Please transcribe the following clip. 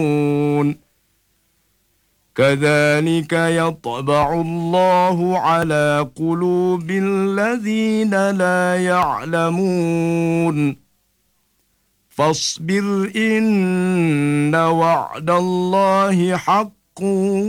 كذلك يطبع الله على قلوب الذين لا يعلمون فاصبر إن وعد الله حق